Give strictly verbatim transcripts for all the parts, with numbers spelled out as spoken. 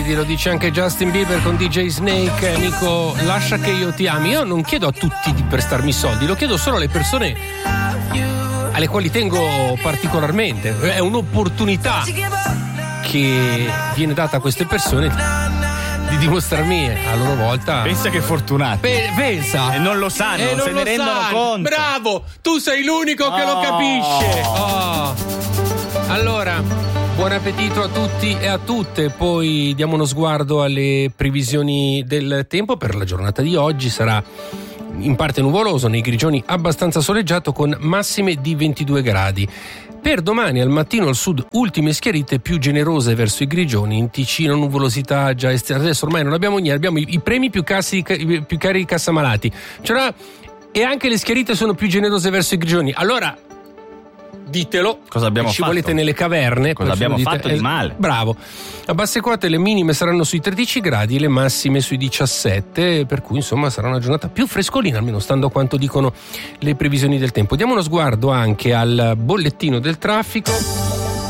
solidi, lo dice anche Justin Bieber con D J Snake. Nico, lascia che io ti ami. Io non chiedo a tutti di prestarmi soldi, lo chiedo solo alle persone alle quali tengo particolarmente. È un'opportunità che viene data a queste persone di dimostrarmi a loro volta. Pensa che fortunati. Pe- pensa. E non lo sanno, e non non se lo ne rendono sanno. conto. Bravo, tu sei l'unico che oh. lo capisce. Oh. Allora, buon appetito a tutti e a tutte. Poi diamo uno sguardo alle previsioni del tempo per la giornata di oggi. Sarà in parte nuvoloso, nei grigioni abbastanza soleggiato con massime di ventidue gradi. Per domani al mattino al sud ultime schiarite più generose verso i grigioni, in Ticino nuvolosità già esterna. Adesso ormai non abbiamo niente, abbiamo i, i premi più, cassi, più cari i cassamalati. C'era, e anche le schiarite sono più generose verso i grigioni. Allora ditelo, cosa abbiamo ci fatto? volete nelle caverne. Cosa abbiamo dite, fatto di male? Bravo. A basse quote le minime saranno sui tredici gradi e le massime sui diciassette, per cui insomma sarà una giornata più frescolina, almeno stando a quanto dicono le previsioni del tempo. Diamo uno sguardo anche al bollettino del traffico.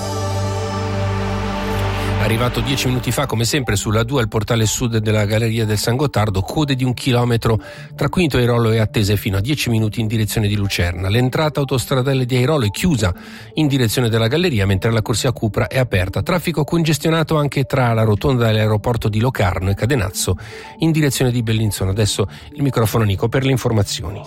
Arrivato dieci minuti fa, come sempre, sulla due al portale sud della Galleria del San Gottardo, code di un chilometro tra Quinto Airolo e attese fino a dieci minuti in direzione di Lucerna. L'entrata autostradale di Airolo è chiusa in direzione della Galleria, mentre la corsia Cupra è aperta. Traffico congestionato anche tra la rotonda dell'aeroporto di Locarno e Cadenazzo in direzione di Bellinzona. Adesso il microfono a Nico per le informazioni.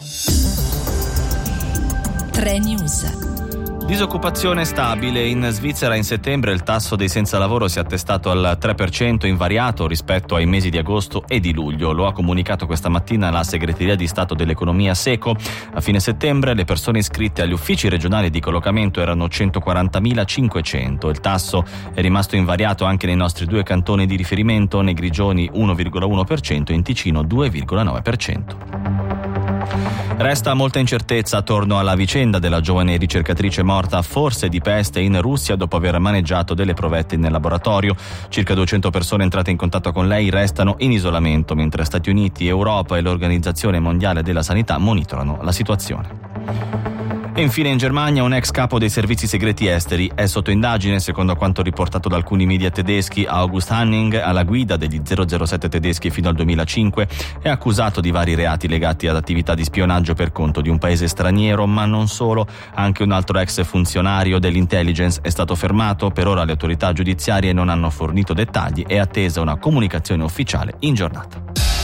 tre News. Disoccupazione stabile. In Svizzera in settembre il tasso dei senza lavoro si è attestato al tre per cento, invariato rispetto ai mesi di agosto e di luglio. Lo ha comunicato questa mattina la Segreteria di Stato dell'Economia SECO. A fine settembre le persone iscritte agli uffici regionali di collocamento erano centoquarantamilacinquecento. Il tasso è rimasto invariato anche nei nostri due cantoni di riferimento, nei Grigioni uno virgola uno per cento e in Ticino due virgola nove per cento. Resta molta incertezza attorno alla vicenda della giovane ricercatrice morta forse di peste in Russia dopo aver maneggiato delle provette nel laboratorio. Circa duecento persone entrate in contatto con lei restano in isolamento, mentre Stati Uniti, Europa e l'Organizzazione Mondiale della Sanità monitorano la situazione. E infine in Germania un ex capo dei servizi segreti esteri è sotto indagine, secondo quanto riportato da alcuni media tedeschi. August Hanning, alla guida degli zero zero sette tedeschi fino al duemilacinque, è accusato di vari reati legati ad attività di spionaggio per conto di un paese straniero, ma non solo. Anche un altro ex funzionario dell'intelligence è stato fermato. Per ora le autorità giudiziarie non hanno fornito dettagli, è attesa una comunicazione ufficiale in giornata.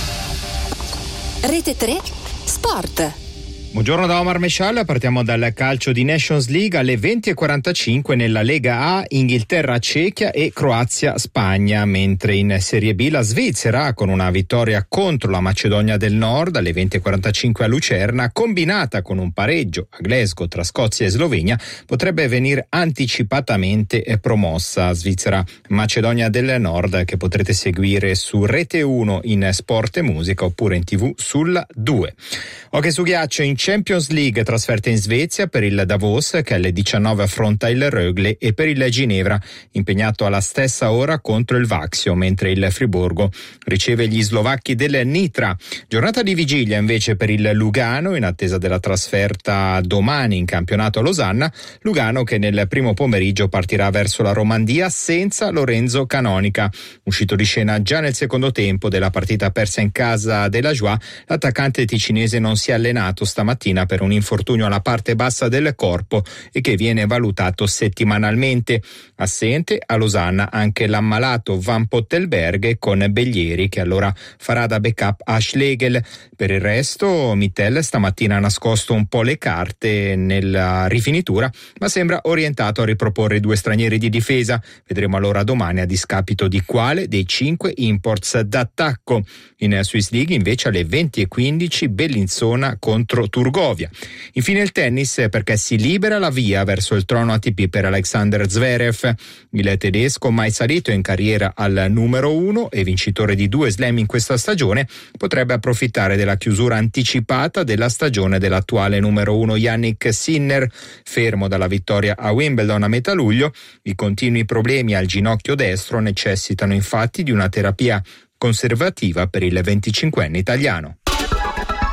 Rete tre Sport. Buongiorno da Omar Mescial, partiamo dal calcio di Nations League. Alle venti e quarantacinque nella Lega A Inghilterra-Cechia e Croazia-Spagna, mentre in Serie B la Svizzera con una vittoria contro la Macedonia del Nord alle venti e quarantacinque a Lucerna, combinata con un pareggio a Glasgow tra Scozia e Slovenia, potrebbe venire anticipatamente promossa. Svizzera-Macedonia del Nord che potrete seguire su Rete uno in Sport e Musica oppure in tivù sulla due. Hockey su ghiaccio in Champions League, trasferta in Svezia per il Davos che alle diciannove affronta il Rögle e per il Ginevra impegnato alla stessa ora contro il Vaxio, mentre il Friburgo riceve gli slovacchi del Nitra. Giornata di vigilia invece per il Lugano in attesa della trasferta domani in campionato a Losanna. Lugano che nel primo pomeriggio partirà verso la Romandia senza Lorenzo Canonica. Uscito di scena già nel secondo tempo della partita persa in casa della Joie, l'attaccante ticinese non si è allenato stamattina per un infortunio alla parte bassa del corpo e che viene valutato settimanalmente. Assente a Losanna anche l'ammalato Van Pottelberg con Bellieri che allora farà da backup a Schlegel. Per il resto Mittel stamattina ha nascosto un po' le carte nella rifinitura, ma sembra orientato a riproporre i due stranieri di difesa. Vedremo allora domani a discapito di quale dei cinque imports d'attacco. In Swiss League invece alle venti e quindici Bellinzona contro Turgovia. Infine il tennis, perché si libera la via verso il trono A T P per Alexander Zverev. Il tedesco, mai salito in carriera al numero uno e vincitore di due slam in questa stagione, potrebbe approfittare della chiusura anticipata della stagione dell'attuale numero uno Yannick Sinner, fermo dalla vittoria a Wimbledon a metà luglio. I continui problemi al ginocchio destro necessitano infatti di una terapia conservativa per il venticinquenne italiano.